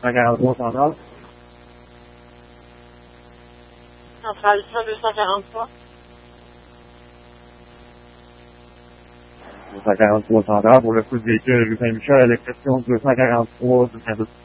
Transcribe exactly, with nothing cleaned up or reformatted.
cent quarante-trois central. Centrale deux cent quarante-trois. deux cent quarante-trois central pour le coup de véhicule rue Saint-Michel, à l'exception deux cent quarante-trois du